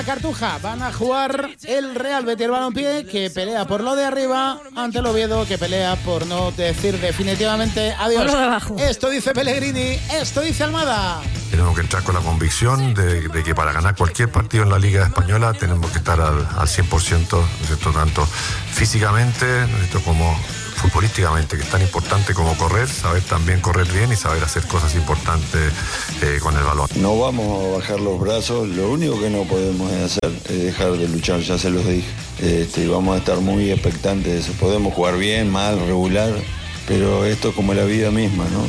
Cartuja van a jugar el Real Betis Balompié, que pelea por lo de arriba, ante el Oviedo, que pelea por no decir definitivamente adiós. Por lo de abajo. Esto dice Pellegrini, esto dice Almada. Tenemos que entrar con la convicción de que para ganar cualquier partido en la Liga Española tenemos que estar al 100%, ¿no es cierto? Tanto físicamente, ¿no es cierto?, como futbolísticamente, que es tan importante como correr, saber también correr bien y saber hacer cosas importantes con el balón. No vamos a bajar los brazos, lo único que no podemos hacer es dejar de luchar, ya se los dije. Y vamos a estar muy expectantes, podemos jugar bien, mal, regular, pero esto es como la vida misma, ¿no?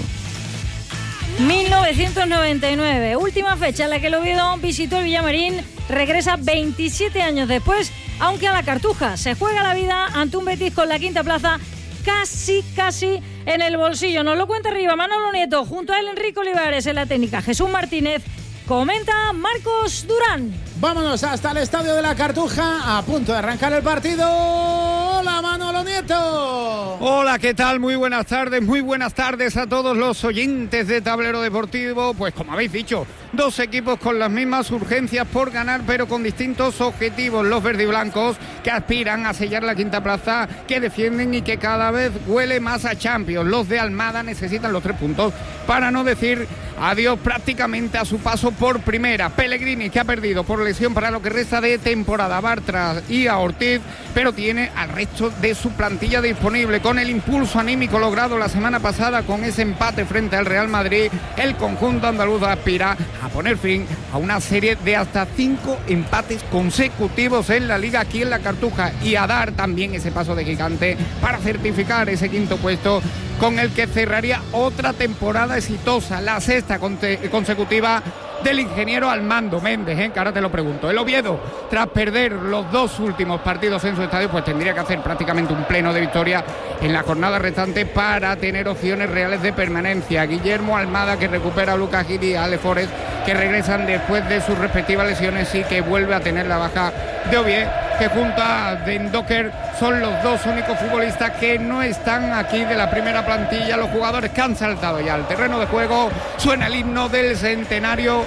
1999, última fecha en la que el Oviedo visitó el Villamarín, regresa 27 años después, aunque a la Cartuja se juega la vida ante un Betis con la quinta plaza casi en el bolsillo. Nos lo cuenta arriba Manolo Nieto, junto a él Enrique Olivares en la técnica, Jesús Martínez, comenta Marcos Durán. Vámonos hasta el estadio de la Cartuja, a punto de arrancar el partido. Hola Manolo Nieto. Hola, ¿qué tal? Muy buenas tardes a todos los oyentes de Tablero Deportivo. Pues como habéis dicho, dos equipos con las mismas urgencias por ganar, pero con distintos objetivos. Los verdiblancos, que aspiran a sellar la quinta plaza, que defienden y que cada vez huele más a Champions. Los de Almada necesitan los 3 puntos para no decir adiós prácticamente a su paso por primera. Pellegrini, que ha perdido por lesión para lo que resta de temporada a Bartra y a Ortiz, pero tiene al resto de su plantilla disponible. Con el impulso anímico logrado la semana pasada con ese empate frente al Real Madrid, el conjunto andaluz aspira a poner fin a una serie de hasta 5 empates consecutivos en la Liga aquí en la Cartuja, y a dar también ese paso de gigante para certificar ese quinto puesto con el que cerraría otra temporada exitosa, la 6ª consecutiva del ingeniero Armando Méndez, que ahora te lo pregunto. El Oviedo, tras perder los 2 últimos partidos en su estadio, pues tendría que hacer prácticamente un pleno de victoria en la jornada restante para tener opciones reales de permanencia. Guillermo Almada, que recupera a Lucas Gil y a Ale Forest, que regresan después de sus respectivas lesiones, y que vuelve a tener la baja de Oviedo, que junto a Den Docker son los 2 únicos futbolistas que no están aquí de la primera plantilla. Los jugadores que han saltado ya al terreno de juego. Suena el himno del centenario,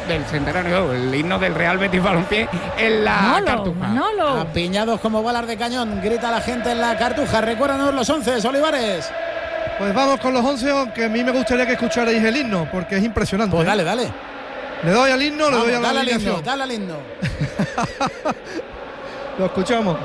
el himno del Real Betis Balompié en la Cartuja. Apiñados como balas de cañón, grita la gente en la Cartuja. Recuérdanos los 11, Olivares. Pues vamos con los 11, aunque a mí me gustaría que escucharais el himno, porque es impresionante. Pues dale. ¿Le doy al himno o le doy a la alineación? Dale al himno. Lo escuchamos.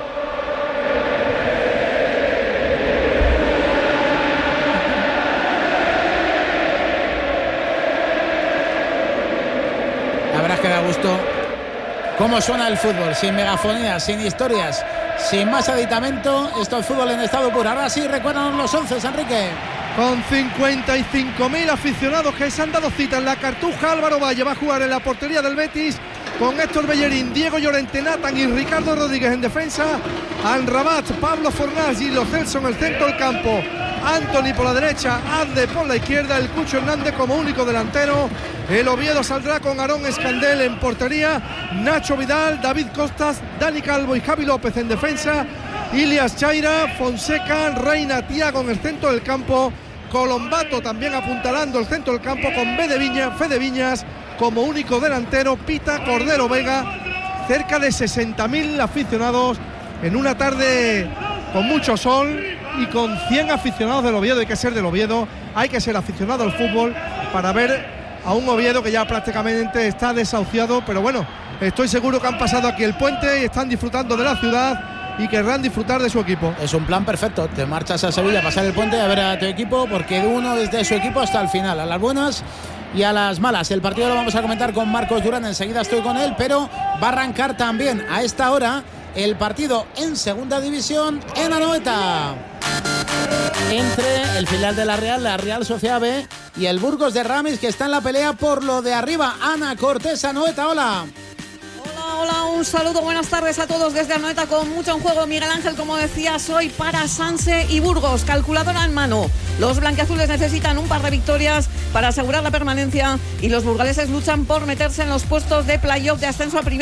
La verdad es que da gusto cómo suena el fútbol, sin megafonías, sin historias, sin más aditamento. Esto es fútbol en estado puro. Ahora sí, recuerdan los 11, Enrique. Con 55.000 aficionados que se han dado cita en la Cartuja, Álvaro Valle va a jugar en la portería del Betis, con Héctor Bellerín, Diego Llorente, Nathan y Ricardo Rodríguez en defensa, Amrabat, Pablo Fornals y Lo Celso en el centro del campo, Anthony por la derecha, Ande por la izquierda, el Cucho Hernández como único delantero. El Oviedo saldrá con Aarón Escandel en portería, Nacho Vidal, David Costas, Dani Calvo y Javi López en defensa, Ilias Chaira, Fonseca, Reina, Tiago en el centro del campo, Colombato también apuntalando el centro del campo, con Fede Viñas como único delantero, Pita, Cordero Vega. Cerca de 60.000 aficionados en una tarde con mucho sol y con 100 aficionados del Oviedo. Hay que ser del Oviedo, hay que ser aficionado al fútbol para ver a un Oviedo que ya prácticamente está desahuciado, pero bueno, estoy seguro que han pasado aquí el puente y están disfrutando de la ciudad y querrán disfrutar de su equipo. Es un plan perfecto, te marchas a Sevilla a pasar el puente a ver a tu equipo, porque uno es de su equipo hasta el final, a las buenas y a las malas. El partido lo vamos a comentar con Marcos Durán, enseguida estoy con él, pero va a arrancar también a esta hora el partido en segunda división en Anoeta, entre el filial de la Real Sociedad B, y el Burgos de Ramis, que está en la pelea por lo de arriba. Ana Cortés, Anoeta, hola. Hola, un saludo, buenas tardes a todos desde Anoeta, con mucho en juego. Miguel Ángel, como decías, hoy para Sanse y Burgos, calculadora en mano. Los blanquiazules necesitan un par de victorias para asegurar la permanencia, y los burgaleses luchan por meterse en los puestos de playoff de ascenso a primera.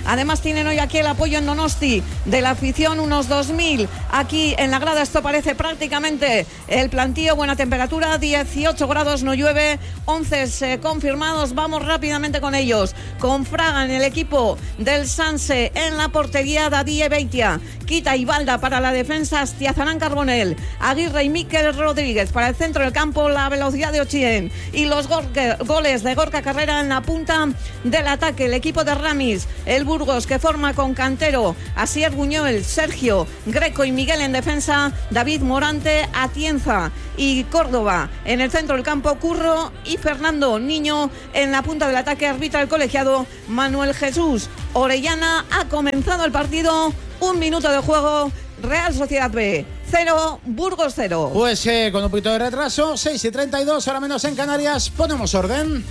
Además tienen hoy aquí el apoyo en Donosti de la afición, unos 2.000 aquí en la grada. Esto parece prácticamente el plantío. Buena temperatura, 18 grados, no llueve, 11 confirmados. Vamos rápidamente con ellos. Con Fraga en el equipo del Sanse, en la portería Dadí Beitia, Quita y Balda para la defensa, Astiazarán Carbonell, Aguirre y Miquel Rodríguez para el centro del campo, la velocidad de Ochien y los goles de Gorka Carrera en la punta del ataque. El equipo de Ramis, el Burgos, que forma con Cantero, Asier Buñuel, Sergio, Greco y Miguel en defensa, David Morante, Atienza y Córdoba en el centro del campo, Curro y Fernando Niño en la punta del ataque. Arbitra el colegiado Manuel Jesús Orellana. Ha comenzado el partido, 1 minuto de juego, Real Sociedad B 0, Burgos 0. Pues con un poquito de retraso, 6:32, ahora menos en Canarias, ponemos orden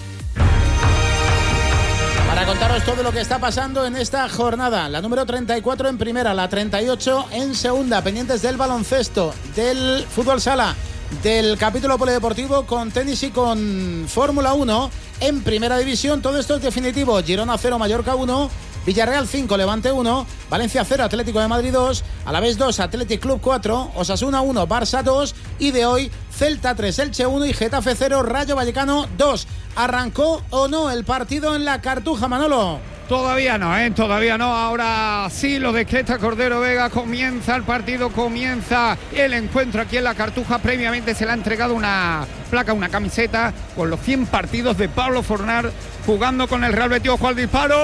para contaros todo lo que está pasando en esta jornada. La número 34 en primera, la 38 en segunda, pendientes del baloncesto, del fútbol sala, del capítulo polideportivo con tenis y con Fórmula 1 en primera división. Todo esto es definitivo. Girona 0, Mallorca 1, Villarreal 5, Levante 1, Valencia 0, Atlético de Madrid 2, Alavés 2, Athletic Club 4, Osasuna 1, Barça 2 y de hoy Celta 3, Elche 1 y Getafe 0, Rayo Vallecano 2. ¿Arrancó o no el partido en la Cartuja, Manolo? Todavía no, todavía no. Ahora sí, lo decreta Cordero Vega. Comienza el partido, comienza el encuentro aquí en la Cartuja. Previamente se le ha entregado una placa, una camiseta con los 100 partidos de Pablo Fornar jugando con el Real Betis. Ojo al disparo,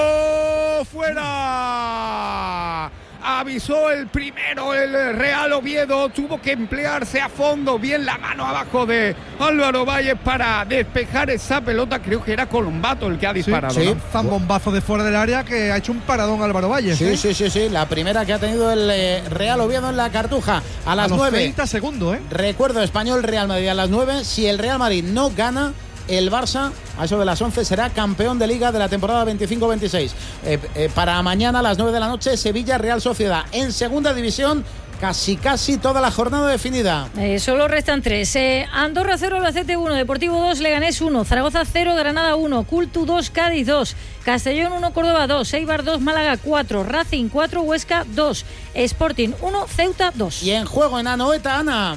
fuera. Avisó el primero, el Real Oviedo. Tuvo que emplearse a fondo, bien la mano abajo de Álvaro Valles para despejar esa pelota. Creo que era Colombato el que ha disparado. Sí, ¿no? un bombazo de fuera del área que ha hecho un paradón Álvaro Valles. Sí. La primera que ha tenido el Real Oviedo en la Cartuja. A las 9. 30 segundos, Recuerdo, Español Real Madrid a las 9. Si el Real Madrid no gana, el Barça, a eso de las 11, será campeón de Liga de la temporada 25-26. Para mañana a las 9 de la noche, Sevilla Real Sociedad. En segunda división, casi toda la jornada definida. Solo restan 3. Andorra 0, Albacete 1, Deportivo 2, Leganés 1, Zaragoza 0, Granada 1, Cultu 2, Cádiz 2, Castellón 1, Córdoba 2, Eibar 2, Málaga 4, Racing 4, Huesca 2, Sporting 1, Ceuta 2. Y en juego en Anoeta, Ana.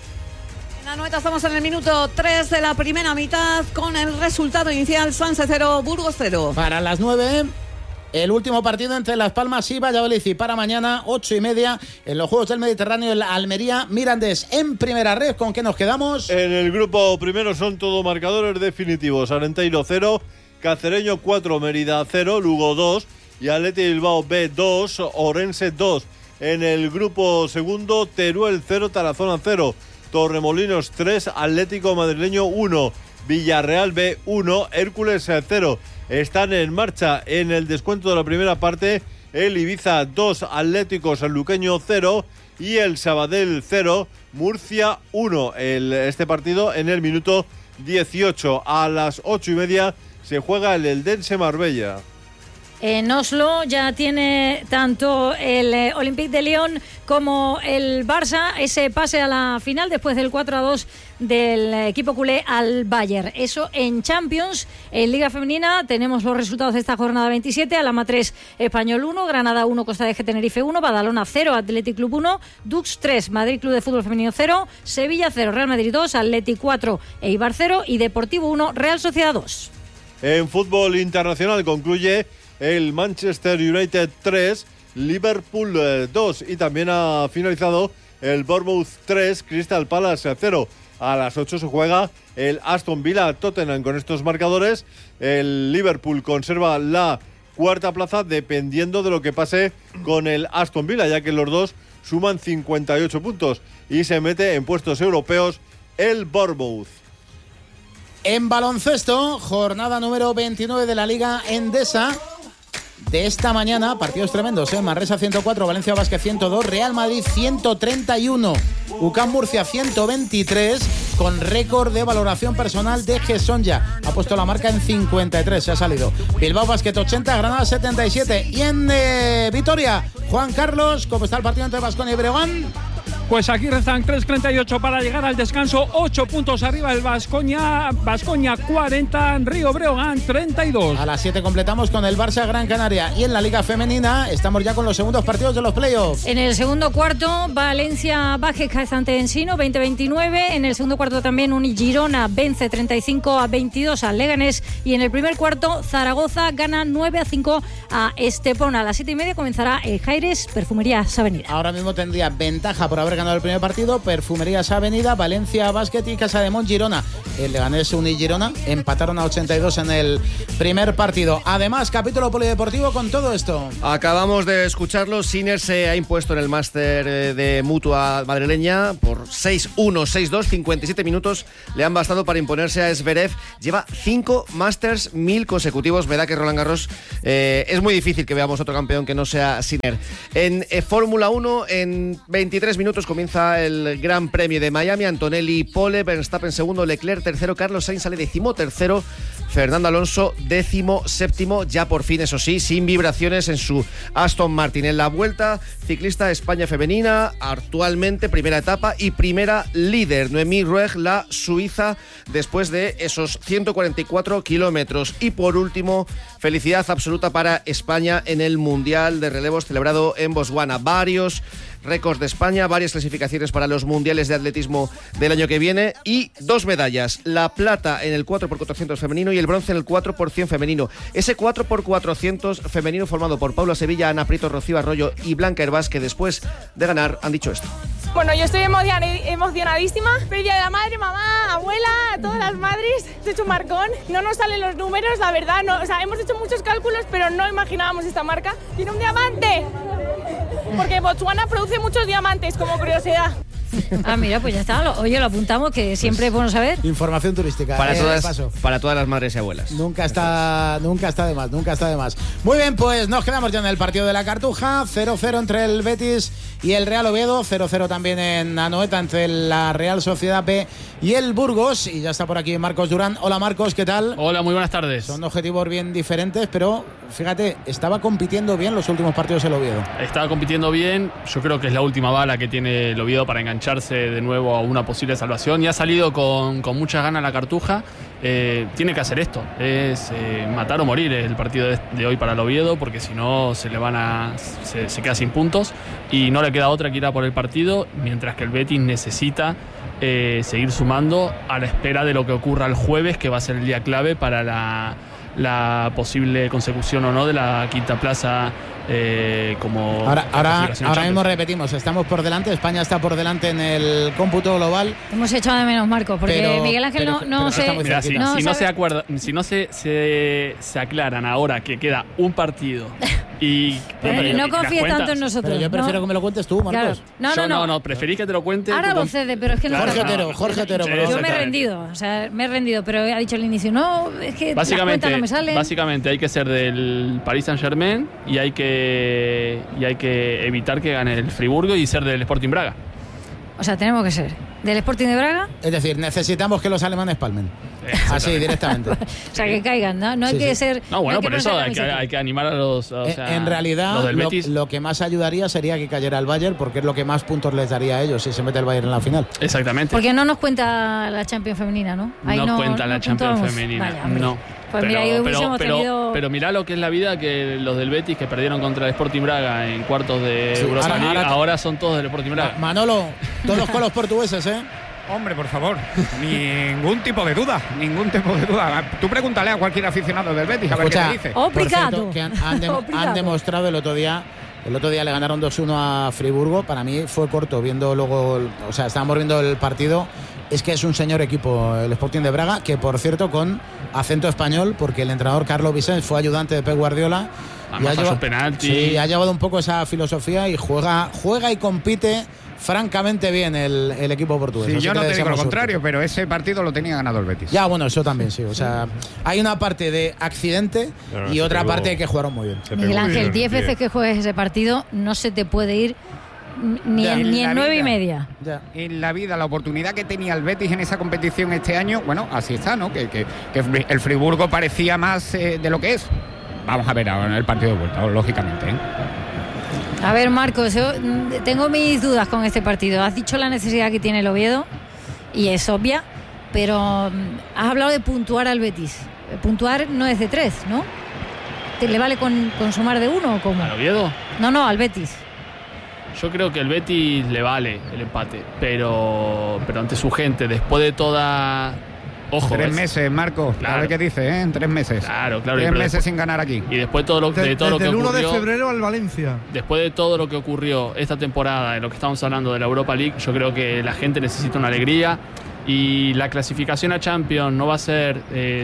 En Anoeta estamos en el minuto 3 de la primera mitad con el resultado inicial: Sanse 0, Burgos 0. Para las 9, el último partido entre Las Palmas y Valladolid. Y para mañana, 8:30, en los Juegos del Mediterráneo, el Almería Mirandés en primera red. ¿Con qué nos quedamos? En el grupo primero son todo marcadores definitivos. Arenteiro 0, Cacereño 4, Mérida 0, Lugo 2 y Athletic Bilbao B 2, Orense 2. En el grupo segundo, Teruel 0, Tarazona 0, Torremolinos 3, Atlético Madrileño 1, Villarreal B 1, Hércules 0. Están en marcha en el descuento de la primera parte el Ibiza 2, Atlético Sanluqueño 0 y el Sabadell 0, Murcia 1. Este partido en el minuto 18. A las 8:30 se juega el Eldense Marbella. En Oslo ya tiene tanto el Olympique de Lyon como el Barça ese pase a la final después del 4-2 del equipo culé al Bayern. Eso en Champions. En Liga Femenina tenemos los resultados de esta jornada 27. Alama 3, Español 1, Granada 1, Costa de G Tenerife 1, Badalona 0, Athletic Club 1, Dux 3, Madrid Club de Fútbol Femenino 0, Sevilla 0, Real Madrid 2, Athletic 4, Eibar 0 y Deportivo 1, Real Sociedad 2. En fútbol internacional concluye el Manchester United 3, Liverpool 2 y también ha finalizado el Bournemouth 3, Crystal Palace 0. A las 8 se juega el Aston Villa Tottenham. Con estos marcadores el Liverpool conserva la cuarta plaza dependiendo de lo que pase con el Aston Villa, ya que los dos suman 58 puntos y se mete en puestos europeos el Bournemouth. En baloncesto, jornada número 29 de la Liga Endesa de esta mañana, partidos tremendos, Manresa 104, Valencia Basket 102, Real Madrid 131, UCAM Murcia 123, con récord de valoración personal de Gesonja. Ha puesto la marca en 53, se ha salido. Bilbao Basket 80, Granada 77. Y en Vitoria, Juan Carlos, ¿cómo está el partido entre Baskonia y Breogán? Pues aquí restan 3:38 para llegar al descanso. 8 puntos arriba el Baskonia 40, Río Breogán 32. A las 7 completamos con el Barça Gran Canaria. Y en la Liga Femenina estamos ya con los segundos partidos de los playoffs. En el segundo cuarto, Valencia Vallecas ante Ensino 20-29. En el segundo cuarto también Girona vence 35-22 al Leganés. Y en el primer cuarto, Zaragoza gana 9-5 a Estepona. A las 7:30 comenzará el Jaires Perfumerías Avenida. Ahora mismo tendría ventaja por haber ganado el primer partido Perfumerías Avenida, Valencia Basket y Casademont Girona. El Leganés y Girona empataron a 82 en el primer partido. Además, capítulo polideportivo con todo esto. Acabamos de escucharlo. Sinner se ha impuesto en el máster de Mutua madrileña por 6-1, 6-2, 57 minutos le han bastado para imponerse a Zverev. Lleva 5 Masters 1000 consecutivos. Verdad que Roland Garros es muy difícil que veamos otro campeón que no sea Sinner. En Fórmula 1, en 23 minutos comienza el Gran Premio de Miami. Antonelli pole, Verstappen segundo, Leclerc tercero, Carlos Sainz sale 13º, Fernando Alonso 17º, ya por fin, eso sí, sin vibraciones en su Aston Martin. En la Vuelta Ciclista España Femenina, actualmente primera etapa y primera líder, Noemí Rueg, la suiza, después de esos 144 kilómetros. Y por último, felicidad absoluta para España en el Mundial de Relevos celebrado en Botswana. Varios récords de España, varias clasificaciones para los mundiales de atletismo del año que viene y 2 medallas, la plata en el 4x400 femenino y el bronce en el 4x100 femenino. Ese 4x400 femenino formado por Paula Sevilla, Ana Prieto, Rocío Arroyo y Blanca Hervás, que después de ganar han dicho esto. Bueno, yo estoy emocionadísima. Feliz Día de la Madre, mamá, abuela, a todas las madres. He hecho un marcón. No nos salen los números, la verdad. No, o sea, hemos hecho muchos cálculos, pero no imaginábamos esta marca. ¡Tiene un diamante! Porque Botswana produce muchos diamantes, como curiosidad. Ah, mira, pues ya está. Oye, lo apuntamos, que siempre es bueno saber. Información turística. Para todas las madres y abuelas. Nunca está de más, nunca está de más. Muy bien, pues nos quedamos ya en el partido de la Cartuja. 0-0 entre el Betis y el Real Oviedo. 0-0 también en Anoeta entre la Real Sociedad B y el Burgos. Y ya está por aquí Marcos Durán. Hola Marcos, ¿qué tal? Hola, muy buenas tardes. Son objetivos bien diferentes, pero fíjate, estaba compitiendo bien los últimos partidos el Oviedo. Estaba compitiendo bien. Yo creo que es la última bala que tiene el Oviedo para engancharse de nuevo a una posible salvación, y ha salido con muchas ganas la Cartuja. Tiene que hacer esto, es matar o morir el partido de hoy para el Oviedo, porque si no se queda sin puntos y no le queda otra que ir a por el partido, mientras que el Betis necesita seguir sumando a la espera de lo que ocurra el jueves, que va a ser el día clave para la posible consecución o no de la quinta plaza. Ahora mismo repetimos, estamos por delante, España está por delante en el cómputo global. Hemos echado de menos, Marcos, porque Miguel Ángel si no se aclaran ahora que queda un partido y no confíes tanto en nosotros. Pero yo prefiero que me lo cuentes tú, Marcos. Claro. No, preferí que te lo cuente. Ahora lo cede, pero es que Jorge Otero. Yo me he rendido, pero ha dicho al inicio, no, es que las cuentas no me salen. Básicamente hay que ser del Paris Saint-Germain y hay que evitar que gane el Friburgo y ser del Sporting Braga. O sea, tenemos que ser del Sporting de Braga. Es decir, necesitamos que los alemanes palmen. Así, directamente. O sea, que caigan, ¿no? No hay que ser... No, bueno, por eso hay que animar a los... en realidad, los del Betis. Lo que más ayudaría sería que cayera el Bayern, porque es lo que más puntos les daría a ellos si se mete el Bayern en la final. Exactamente. Porque no nos cuenta la Champions femenina, ¿no? Ahí no cuenta la Champions femenina. Vaya, no. Pues pero mirá lo que es la vida, que los del Betis, que perdieron contra el Sporting Braga en cuartos de Europa League, ahora son todos del Sporting Braga. Manolo, todos con los portugueses, ¿eh? Hombre, por favor, ningún tipo de duda. Tú pregúntale a cualquier aficionado del Betis a ver qué te dice. Obrigado. Que han demostrado el otro día le ganaron 2-1 a Friburgo. Para mí fue corto, viendo luego, o sea, estábamos viendo el partido. Es que es un señor equipo el Sporting de Braga, que por cierto con acento español, porque el entrenador Carlos Vicens fue ayudante de Pep Guardiola. Y ha llevado un poco esa filosofía y juega y compite francamente bien el equipo portugués. Sí, yo no te digo lo contrario, pero ese partido lo tenía ganado el Betis. Ya, bueno, eso también, sí. O sea, hay una parte de accidente y otra parte de que jugaron muy bien. Miguel Ángel, 10 veces que juegues ese partido no se te puede ir ni en 9 y media. Ya. En la vida, la oportunidad que tenía el Betis en esa competición este año, bueno, así está, ¿no? Que el Friburgo parecía más de lo que es. Vamos a ver ahora en el partido de vuelta, lógicamente, ¿eh? A ver, Marcos, yo tengo mis dudas con este partido. Has dicho la necesidad que tiene el Oviedo y es obvia, pero has hablado de puntuar al Betis. Puntuar no es de 3, ¿no? ¿Le vale con sumar de 1 o cómo? ¿Al Oviedo? No, al Betis. Yo creo que el Betis le vale el empate, pero ante su gente, después de toda... Ojo, 3 meses, Marco. Claro. A ver qué dice, ¿eh? En 3 meses. Claro. 3 meses después, sin ganar aquí. Y después de todo lo que ocurrió... Desde el 1 de febrero al Valencia. Después de todo lo que ocurrió esta temporada, en lo que estamos hablando de la Europa League, yo creo que la gente necesita una alegría. Y la clasificación a Champions no va a ser,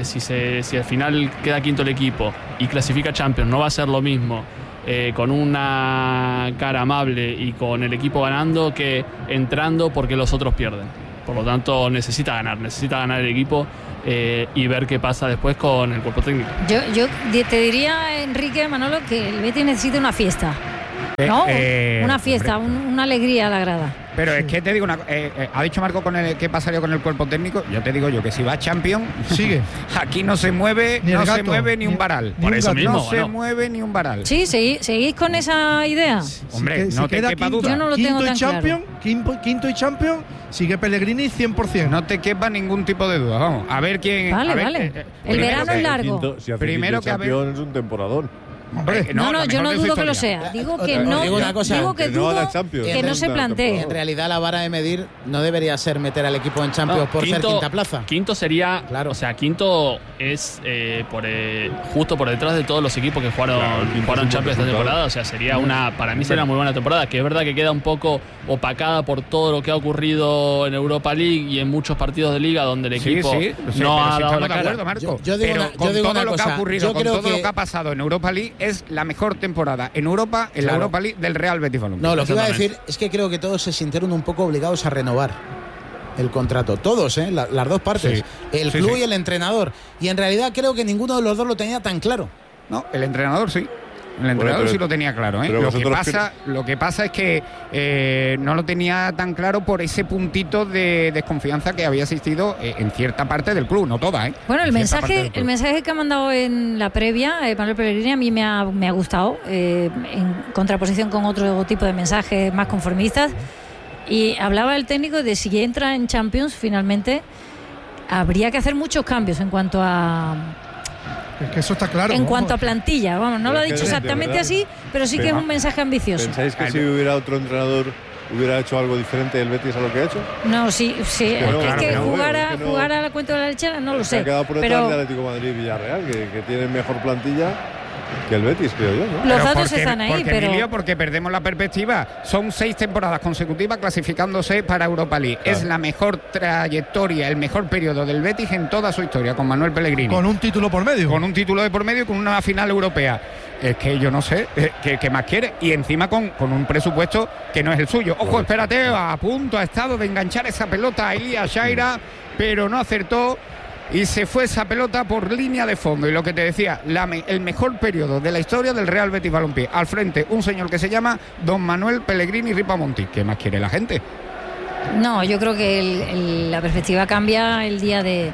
si al final queda quinto el equipo y clasifica a Champions, no va a ser lo mismo con una cara amable y con el equipo ganando que entrando porque los otros pierden. Por lo tanto, necesita ganar el equipo y ver qué pasa después con el cuerpo técnico. Yo te diría, Enrique, Manolo, que el Betis necesita una fiesta. ¿No? Una fiesta, una alegría a la grada. Pero es que te digo, ha dicho Marco qué pasaría con el cuerpo técnico. Yo te digo que si va a Champions, sigue. Aquí no se mueve, ni se mueve ni un varal. Por eso mismo, no se mueve ni un varal. Sí, ¿seguís con esa idea? Hombre, no te quepa duda. Yo no lo tengo tan claro. Quinto y Champions, sigue Pellegrini 100%. No te quepa ningún tipo de duda. Vamos, a ver quién. Vale. El verano es largo. Primero que es un temporador. Hombre, no, yo no dudo que lo sea. Digo que no. Digo que dudo que no se plantee. En realidad, la vara de medir no debería ser meter al equipo en Champions por ser quinta plaza. Quinto sería, claro. O sea, quinto es justo por detrás de todos los equipos que jugaron Champions esta temporada. O sea, sería para mí sería una muy buena temporada. Que es verdad que queda un poco opacada por todo lo que ha ocurrido en Europa League y en muchos partidos de Liga donde el equipo no ha dado la cara. Acuerdo, Marco. Yo digo todo lo que ha ocurrido, con todo lo que ha pasado en Europa League, es la mejor temporada en Europa, en la Europa League del Real Betis Balompié. No, lo que iba a decir es que creo que todos se sintieron un poco obligados a renovar el contrato. Todos, las dos partes. El club y el entrenador. Y en realidad creo que ninguno de los dos lo tenía tan claro. No, el entrenador sí. El entrenador sí lo tenía claro, ¿eh? Lo que pasa es que no lo tenía tan claro por ese puntito de desconfianza que había existido en cierta parte del club, no toda, ¿eh? Bueno, el mensaje que ha mandado en la previa Manuel Pellegrini a mí me ha gustado, en contraposición con otro tipo de mensajes más conformistas. Y hablaba el técnico de si entra en Champions finalmente, habría que hacer muchos cambios en cuanto a... Es que eso está claro. En cuanto a plantilla, vamos, no lo ha dicho exactamente así, pero sí que es un mensaje ambicioso. ¿Pensáis que si hubiera otro entrenador hubiera hecho algo diferente del Betis a lo que ha hecho? No, sí. Es que jugar a la cuenta de la lechera no lo sé. Se ha quedado por detrás de Atlético de Madrid y Villarreal, que tienen mejor plantilla que el Betis, creo yo, ¿no? Los datos están ahí, pero... Emilio, porque perdemos la perspectiva. Son 6 temporadas consecutivas clasificándose para Europa League. Claro. Es la mejor trayectoria, el mejor periodo del Betis en toda su historia, con Manuel Pellegrini. Con un título por medio. Con un título de por medio y con una final europea. Es que yo no sé qué más quiere. Y encima con un presupuesto que no es el suyo. Ojo, espérate, a punto ha estado de enganchar esa pelota a Elías Shaira, pero no acertó. Y se fue esa pelota por línea de fondo. Y lo que te decía, el mejor periodo de la historia del Real Betis Balompié. Al frente, un señor que se llama Don Manuel Pellegrini Ripamonti. ¿Qué más quiere la gente? No, yo creo que la perspectiva cambia el día del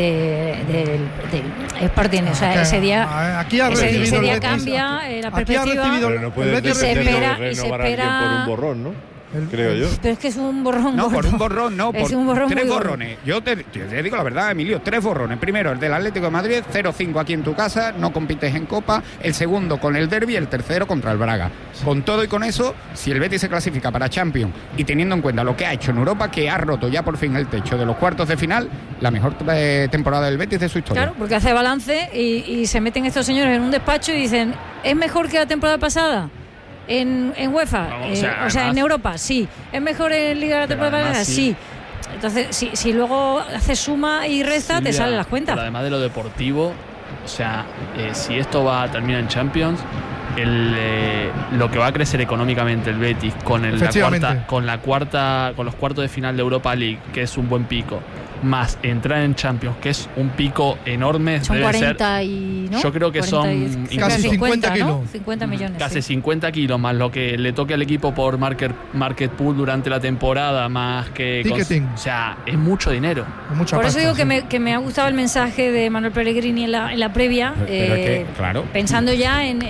Sporting. O sea, ese día cambia la perspectiva. Pero no puede y se espera por un borrón, ¿no? Creo yo. Pero es que es un borrón. No, por un borrón, no. Es por un borrón 3 borrones. Yo te digo la verdad, Emilio, 3 borrones. Primero, el del Atlético de Madrid, 0-5 aquí en tu casa, no compites en Copa. El segundo con el Derbi, el tercero contra el Braga. Con todo y con eso, si el Betis se clasifica para Champions y teniendo en cuenta lo que ha hecho en Europa, que ha roto ya por fin el techo de los cuartos de final, la mejor temporada del Betis de su historia. Claro, porque hace balance y se meten estos señores en un despacho y dicen, ¿es mejor que la temporada pasada? En UEFA, o sea, en Europa, sí. ¿Es mejor en Liga de la temporada pasada? Sí. Entonces, si luego haces suma y resta, Silvia, te salen las cuentas. Pero además de lo deportivo, o sea, si esto va a terminar en Champions, lo que va a crecer económicamente el Betis con los cuartos de final de Europa League, que es un buen pico, más entrar en Champions, que es un pico enorme. Son 40 ¿no? Yo creo que son casi 50 kilos. ¿no? 50 millones. Casi 50 kilos, más lo que le toque al equipo por market pool durante la temporada, más que... Ticketing. O sea, es mucho dinero. Por eso digo que me ha gustado el mensaje de Manuel Pellegrini en la previa, claro. pensando ya en futuro.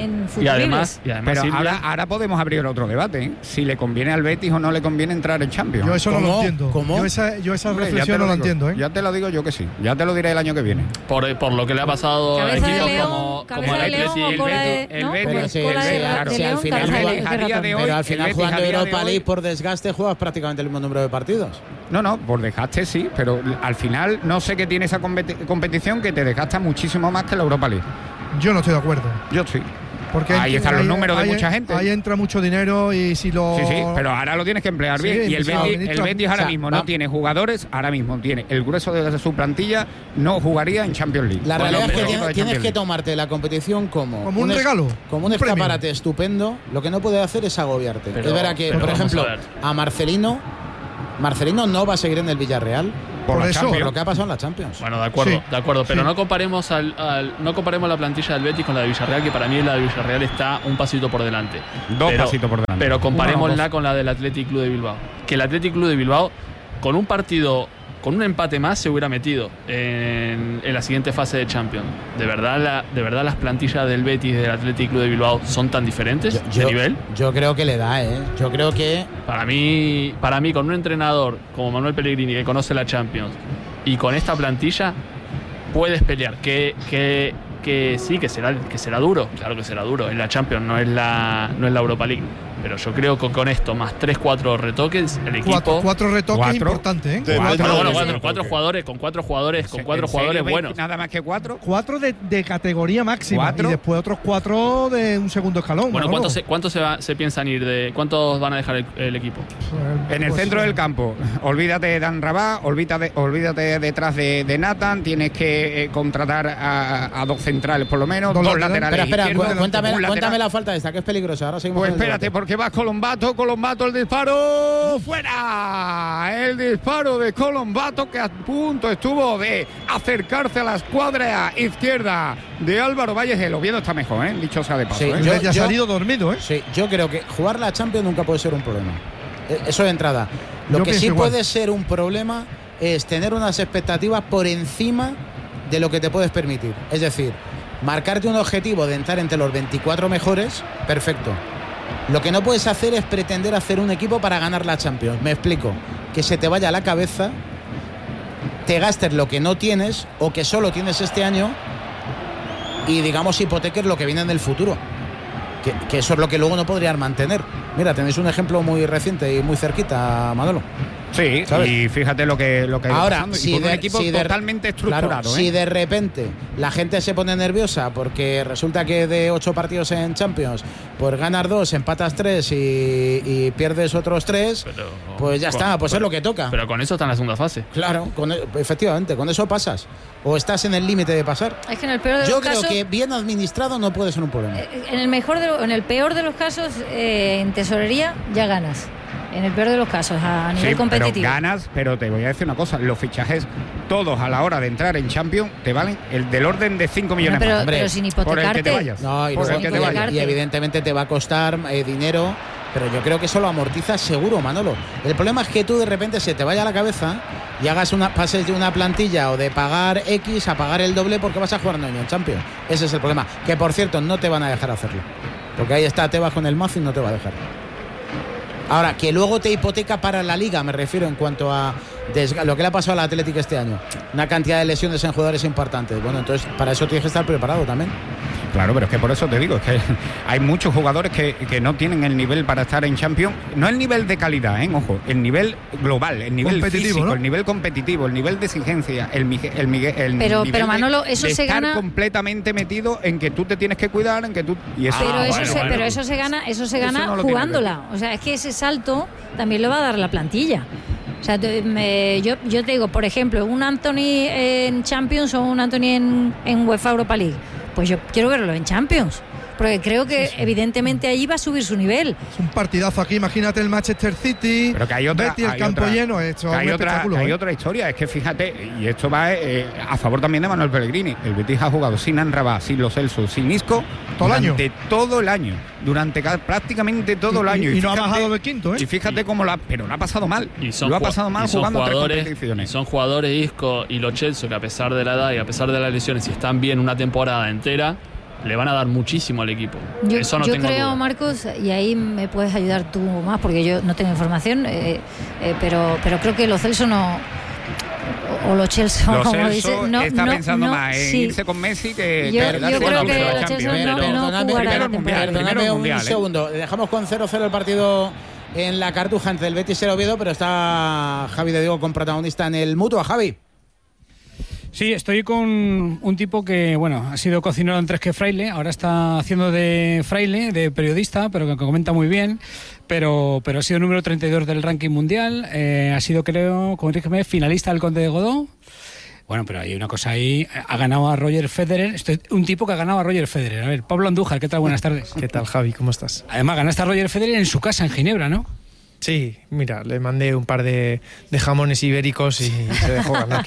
disponibles. Pero Silvia, ahora podemos abrir otro debate, ¿eh? Si le conviene al Betis o no le conviene entrar en Champions. Yo eso no lo entiendo. ¿Cómo? Yo esa Hombre, reflexión no la entiendo, ¿eh? Ya te lo digo yo que sí. Ya te lo diré el año que viene. por lo que le ha pasado a Cabeza de equipos león, como cabeza el de león Atleti, o cola de... el ¿no? Betis, Pero sí, Cola de claro, león, al final cabeza de a día ratón. de hoy, pero al el final Betis jugando a día de Europa hoy- League por desgaste juegas prácticamente el mismo número de partidos. No, por desgaste sí, pero al final no sé qué tiene esa competición que te desgasta muchísimo más que la Europa League. Yo no estoy de acuerdo. Yo sí. Porque Ahí están los números de mucha gente. Ahí entra mucho dinero y si lo... Sí, pero ahora lo tienes que emplear Sí, bien. Y el sí, Betis ahora o sea, mismo no tiene jugadores, ahora mismo tiene el grueso de su plantilla, no jugaría en Champions League. La Bueno, realidad es que pero tienes de que Champions League. tomarte la competición como un regalo, como un un premio. escaparate estupendo. Lo que no puede hacer es agobiarte. Pero- es verdad que, pero por vamos ejemplo, a ver. a Marcelino no va a seguir en el Villarreal Por la eso, por Champions. lo que ha pasado en la Champions. Bueno, de acuerdo, Sí, de acuerdo, pero sí. no comparemos no comparemos la plantilla del Betis con la de Villarreal, que para mí la de Villarreal está un pasito por delante. Dos pasitos por delante. Pero comparémosla Uno, dos. con la del Athletic Club de Bilbao. Que el Athletic Club de Bilbao, con un partido, con un empate más, se hubiera metido en la siguiente fase de Champions. ¿De verdad las plantillas del Betis y del Athletic Club de Bilbao son tan diferentes de nivel? Yo creo que le da, ¿eh? Yo creo que Para mí, con un entrenador como Manuel Pellegrini, que conoce la Champions, y con esta plantilla, puedes pelear. Que sí, que será duro. Claro que será duro. En la Champions no es la Europa League. Pero yo creo que con esto, más 3-4 retoques, el equipo. Cuatro retoques Cuatro. importantes, ¿eh? Depende Bueno, de- bueno, cuatro jugadores, con cuatro jugadores ¿En serio ves buenos. Nada más que 4. 4 de categoría máxima. ¿Cuatro? Y después otros 4 de un segundo escalón. Bueno, Manolo. ¿cuántos se piensan ir cuántos van a dejar el equipo? En el Pues, centro del campo, olvídate de Dan Rabat, olvídate detrás de Nathan, tienes que contratar a dos centrales por lo menos, Dos dos laterales. laterales. Espera, izquierdos, cuéntame un lateral. cuéntame la falta esta, que es peligrosa. Ahora seguimos Pues con el espérate, debate. porque va Colombato, el disparo fuera. El disparo de Colombato, que a punto estuvo de acercarse a la escuadra izquierda de Álvaro Valles. El Oviedo está mejor, dicho sea de paso. Sí, ¿eh? Ya ha salido dormido, ¿eh? Sí, yo creo que jugar la Champions nunca puede ser un problema. Eso de entrada. Lo Yo que pienso sí igual. puede ser un problema es tener unas expectativas por encima de lo que te puedes permitir. Es decir, marcarte un objetivo de entrar entre los 24 mejores, perfecto. Lo que no puedes hacer es pretender hacer un equipo para ganar la Champions. Me explico. Que se te vaya a la cabeza, te gastes lo que no tienes o que solo tienes este año y, digamos, hipoteques lo que viene en el futuro. Que eso es lo que luego no podrías mantener. Mira, tenéis un ejemplo muy reciente y muy cerquita, Manolo. Sí, ¿sabes? y fíjate lo que ha ido Ahora, pasando. Y si con un de- equipo si de- totalmente estructurado. Claro, ¿eh? si de repente la gente se pone nerviosa porque resulta que de 8 partidos en Champions, pues ganas 2, empatas 3 y pierdes otros 3, pues ya está, pues es lo que toca. Pero con eso está en la segunda fase. Claro, efectivamente, con eso pasas. O estás en el límite de pasar. Es que en el peor de Yo los creo casos... que bien administrado no puede ser un problema. En el peor de los casos, en tesorería ya ganas. En el peor de los casos, a nivel Sí, competitivo. pero ganas, pero te voy a decir una cosa, los fichajes todos a la hora de entrar en Champions te valen del orden de 5 millones pero, más. pero sin Por el que te hipotecarte. vayas. No, y, Por luego- el que te vayas. y evidentemente te va a costar dinero, pero yo creo que eso lo amortizas seguro, Manolo. El problema es que tú de repente se te vaya a la cabeza y pases de una plantilla o de pagar X a pagar el doble porque vas a jugar un año en Champions. Ese es el problema. Que por cierto, no te van a dejar hacerlo. Porque ahí está Tebas con el mazo y no te va a dejar. Ahora, que luego te hipoteca para la Liga, me refiero en cuanto a lo que le ha pasado al Atlético este año. Una cantidad de lesiones en jugadores importantes. Bueno, entonces para eso tienes que estar preparado también. Claro, pero es que por eso te digo, es que hay muchos jugadores que no tienen el nivel para estar en Champions. No el nivel de calidad, ojo, el nivel global, el nivel Competitivo, físico, ¿no? el nivel competitivo, el nivel de exigencia, el Pero nivel Manolo, de eso se estar gana- completamente metido en que tú te tienes que cuidar, en que tú... Y eso, Pero eso se gana Eso no lo tiene jugándola. O sea, es que ese salto también lo va a dar la plantilla. O sea, yo te digo, por ejemplo, un Anthony en Champions o un Anthony en UEFA Europa League. Pues yo quiero verlo en Champions. Porque creo que evidentemente allí va a subir su nivel. Es un partidazo aquí, imagínate el Manchester City, Pero que hay otra, Betis, el hay campo otra- lleno, esto que es hay un otra, espectáculo. que hay ¿eh? otra historia, es que fíjate, y esto va a favor también de Manuel Pellegrini. El Betis ha jugado sin Anrabat, sin Lo Celso, sin Isco Todo el año. durante todo el año, prácticamente todo el año. Y no ha fíjate- bajado de quinto, ¿eh? Y fíjate cómo pero lo ha pasado mal. Y son Lo ha pasado mal y son jugando tres jugadores, competiciones. y son jugadores Isco y Lo Celso que a pesar de la edad y a pesar de las lesiones, si están bien una temporada entera, le van a dar muchísimo al equipo. Eso no yo tengo creo, duda. Marcos, y ahí me puedes ayudar tú más, porque yo no tengo información, pero creo que los Celso no... O los Chelsea, como dice, está pensando más en irse con Messi que yo creo que los Chelsea no Perdóname un segundo. Dejamos con 0-0 el partido en la Cartuja entre el Betis y el Oviedo, pero está Javi de Diego con protagonista en el Mutua. Javi. Sí, estoy con un tipo que, bueno, ha sido cocinero en Tres que Fraile, ahora está haciendo de fraile, de periodista, pero que comenta muy bien, pero ha sido número 32 del ranking mundial, ha sido, creo, corrígeme, finalista del Conde de Godó. Bueno, pero hay una cosa ahí, ha ganado a Roger Federer, un tipo que ha ganado a Roger Federer. A ver, Pablo Andújar, ¿qué tal? Buenas tardes. ¿Qué tal, Javi? ¿Cómo estás? Además, ganaste a Roger Federer en su casa, en Ginebra, ¿no? Sí, mira, le mandé un par de jamones ibéricos y se dejó ganar.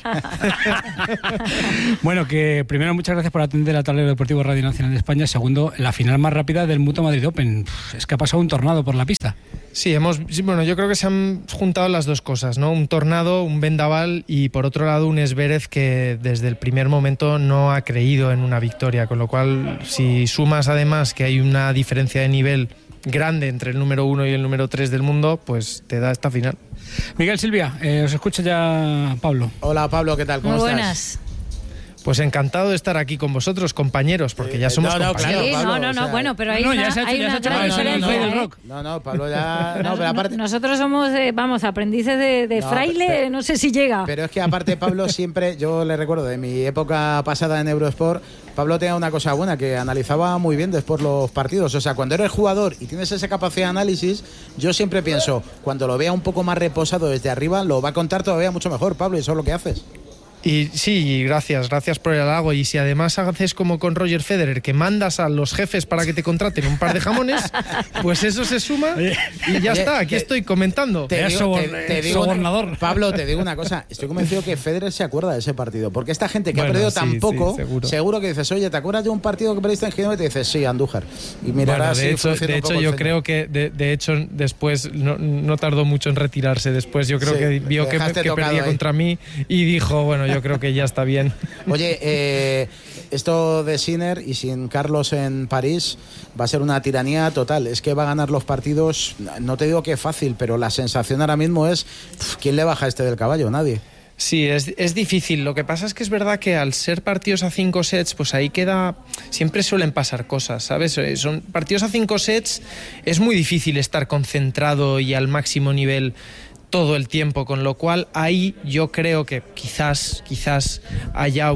Bueno, que primero, muchas gracias por atender a Tablero Deportivo Radio Nacional de España. Segundo, la final más rápida del Mutua Madrid Open. Es que ha pasado un tornado por la pista. Sí, yo creo que se han juntado las dos cosas, ¿no? Un tornado, un vendaval y por otro lado un Zverev que desde el primer momento no ha creído en una victoria, con lo cual si sumas además que hay una diferencia de nivel grande entre el número 1 y el número 3 del mundo, pues te da esta final. Miguel, Silvia, os escucha ya Pablo. Hola Pablo, ¿qué tal? ¿Cómo estás? Muy buenas. Pues encantado de estar aquí con vosotros, compañeros, porque ya somos compañeros. Sí, Pablo, bueno, pero hay una gran diferencia. No, Pablo ya... No, pero aparte... Nosotros somos, aprendices de fraile, no sé si llega. Pero es que aparte Pablo siempre, yo le recuerdo de mi época pasada en Eurosport, Pablo tenía una cosa buena, que analizaba muy bien después los partidos. O sea, cuando eres jugador y tienes esa capacidad de análisis, yo siempre pienso, cuando lo vea un poco más reposado desde arriba, lo va a contar todavía mucho mejor, Pablo, y eso es lo que haces. Y sí, gracias por el halago. Y si además haces como con Roger Federer, que mandas a los jefes para que te contraten un par de jamones, pues eso se suma y ya está, aquí estoy comentando. Te digo, sobornador. Pablo, te digo una cosa, estoy convencido que Federer se acuerda de ese partido, porque esta gente que ha perdido tan poco, seguro que dices, oye, ¿te acuerdas de un partido que perdiste en Ginebra? Y te dices, sí, Andújar. Y mirarás. Bueno, de hecho yo creo que de hecho después no tardó mucho en retirarse. Después yo creo que vio que perdía contra mí y dijo, bueno, yo creo que ya está bien. Oye, esto de Sinner y sin Carlos en París va a ser una tiranía total. Es que va a ganar los partidos, no te digo que fácil, pero la sensación ahora mismo es ¿quién le baja este del caballo? Nadie. Sí, es difícil. Lo que pasa es que es verdad que al ser partidos a 5 sets, pues ahí siempre suelen pasar cosas, ¿sabes? Son partidos a 5 sets, es muy difícil estar concentrado y al máximo nivel todo el tiempo, con lo cual ahí yo creo que quizás haya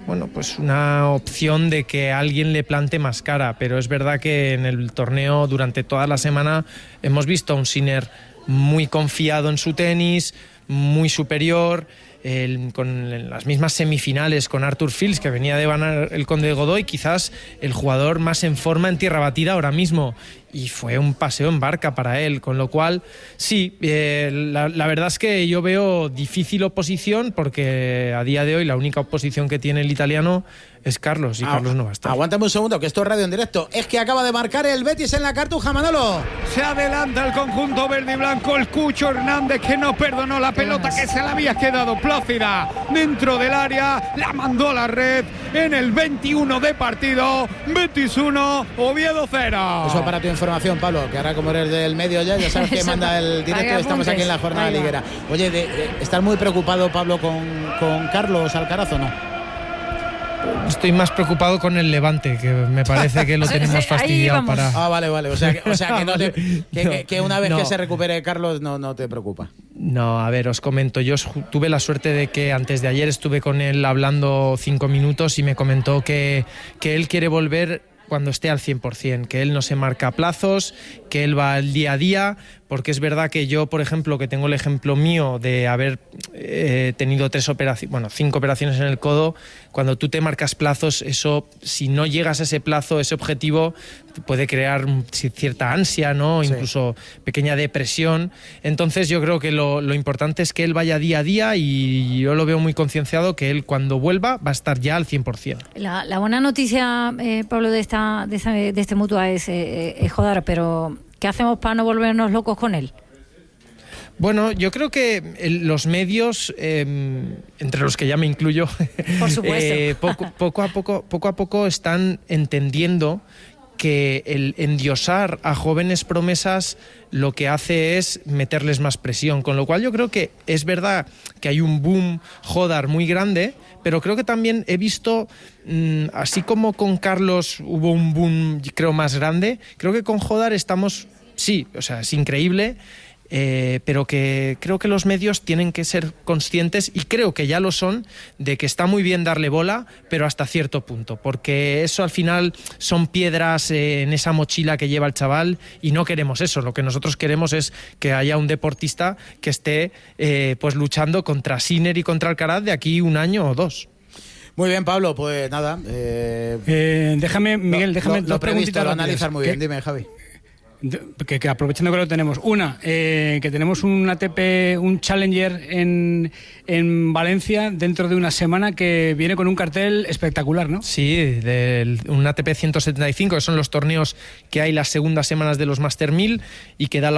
una opción de que alguien le plante más cara, pero es verdad que en el torneo durante toda la semana hemos visto a un Sinner muy confiado en su tenis, muy superior, con las mismas semifinales con Arthur Fils, que venía de ganar el Conde de Godó, y quizás el jugador más en forma en tierra batida ahora mismo, y fue un paseo en barca para él, con lo cual sí, la verdad es que yo veo difícil oposición, porque a día de hoy la única oposición que tiene el italiano es Carlos, y Carlos no va a estar. Aguántame un segundo, que esto es radio en directo. Es que acaba de marcar el Betis en la Cartuja, Manolo. Se adelanta el conjunto verde y blanco, el Cucho Hernández, que no perdonó la pelota que se la había quedado plácida dentro del área, la mandó a la red en el 21 de partido. Betis 1, Oviedo 0. Eso para tu información, Pablo, que ahora como eres del medio ya sabes que manda el directo. Estamos aquí en la jornada liguera. Oye, ¿estás muy preocupado, Pablo, con Carlos Alcaraz o no? Estoy más preocupado con el Levante, que me parece que lo tenemos fastidiado para... Vale. O sea que una vez que se recupere Carlos no te preocupa. No, a ver, os comento. Yo tuve la suerte de que antes de ayer estuve con él hablando 5 minutos y me comentó que él quiere volver cuando esté al 100%, que él no se marca plazos, que él va al día a día, porque es verdad que yo, por ejemplo, que tengo el ejemplo mío de haber tenido 5 operaciones en el codo, cuando tú te marcas plazos, eso, si no llegas a ese plazo, ese objetivo, puede crear cierta ansia, ¿no? Sí. Incluso pequeña depresión. Entonces yo creo que lo importante es que él vaya día a día, y yo lo veo muy concienciado que él cuando vuelva va a estar ya al 100%. La buena noticia, Pablo, de este Mutua es joder, pero ¿qué hacemos para no volvernos locos con él? Bueno, yo creo que los medios, entre los que ya me incluyo, por supuesto, poco a poco están entendiendo que el endiosar a jóvenes promesas lo que hace es meterles más presión, con lo cual yo creo que es verdad que hay un boom Jodar muy grande, pero creo que también he visto, así como con Carlos hubo un boom creo más grande, creo que con Jodar estamos, sí, o sea, es increíble, pero que creo que los medios tienen que ser conscientes, y creo que ya lo son, de que está muy bien darle bola, pero hasta cierto punto, porque eso al final son piedras en esa mochila que lleva el chaval, y no queremos eso. Lo que nosotros queremos es que haya un deportista que esté pues luchando contra Sinner y contra Alcaraz de aquí 1 año o 2. Muy bien, Pablo, pues nada. Déjame, Miguel, lo previsto, lo analizar muy bien. Dime, Javi. Que aprovechando que lo tenemos, que tenemos un ATP, un Challenger en Valencia dentro de una semana, que viene con un cartel espectacular, ¿no? Sí, un ATP 175, que son los torneos que hay las segundas semanas de los Master 1000 y que da la